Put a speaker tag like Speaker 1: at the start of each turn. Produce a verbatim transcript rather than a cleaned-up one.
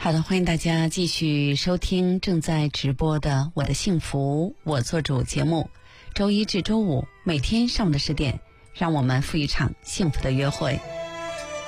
Speaker 1: 好的，欢迎大家继续收听正在直播的《我的幸福我做主》节目，周一至周五每天上午的十点，让我们赴一场幸福的约会。